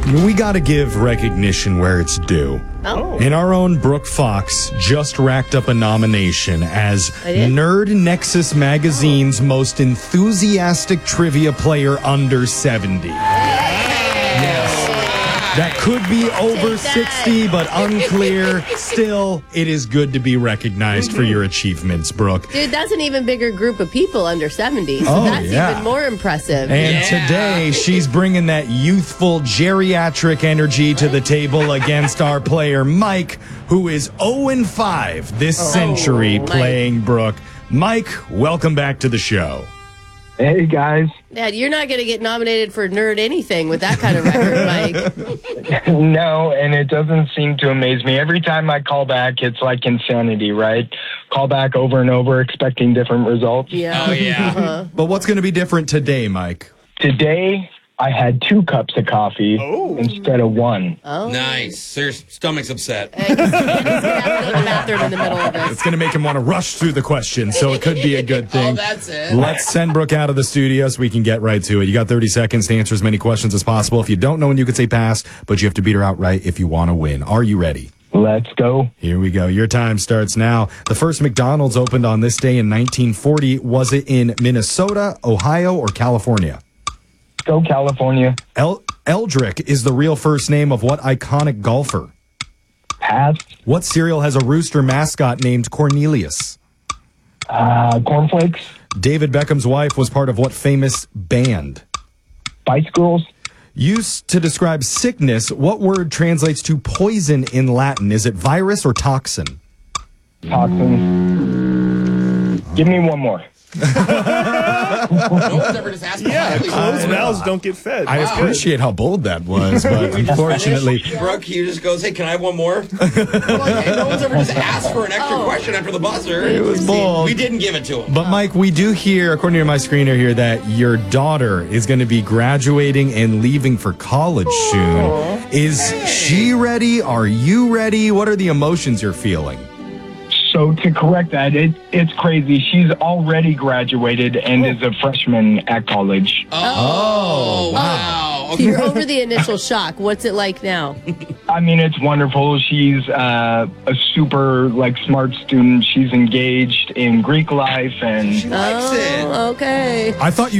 We got to give recognition where it's due. Oh. And our own Brooke Fox just racked up a nomination as Nerd Nexus Magazine's most enthusiastic trivia player under 70. Yes. That could be over 60, but unclear. Still, it is good to be recognized for your achievements, Brooke. Dude, that's an even bigger group of people under 70, so that's even more impressive. And today, she's bringing that youthful, geriatric energy to the table against our player, Mike, who is 0-5 this century playing Brooke. Mike, welcome back to the show. Hey, guys. Dad, you're not going to get nominated for Nerd anything with that kind of record, Mike. No, and it doesn't seem to amaze me. Every time I call back, it's like insanity, right? Call back over and over, expecting different results. Yeah. Oh, yeah. But what's going to be different today, Mike? Today, I had 2 cups of coffee instead of 1. Oh. Nice. Their stomach's upset. He's going to have to go to the bathroom in the middle of this. It's going to make him want to rush through the questions, so it could be a good thing. Oh, that's it. Let's send Brooke out of the studio so we can get right to it. You got 30 seconds to answer as many questions as possible. If you don't know, and you could say pass, but you have to beat her outright if you want to win. Are you ready? Let's go. Here we go. Your time starts now. The first McDonald's opened on this day in 1940. Was it in Minnesota, Ohio, or California? Go, California. Eldrick is the real first name of what iconic golfer? Pass. What cereal has a rooster mascot named Cornelius? Cornflakes. David Beckham's wife was part of what famous band? Spice Girls. Used to describe sickness, what word translates to poison in Latin? Is it virus or toxin? Toxin. Give me one more. No one's ever just asked Closed mouths don't get fed. I appreciate how bold that was, but unfortunately... Brooke, he just goes, hey, can I have one more? Like, hey, no one's ever just asked for an extra question after the buzzer. It was bold. We didn't give it to him. But, Mike, we do hear, according to my screener here, that your daughter is going to be graduating and leaving for college soon. Is she ready? Are you ready? What are the emotions you're feeling? So to correct that, it's crazy. She's already graduated and is a freshman at college. Oh, wow. So you're over the initial shock. What's it like now? I mean, it's wonderful. She's a super, smart student. She's engaged in Greek life and... She likes it. Okay. I thought you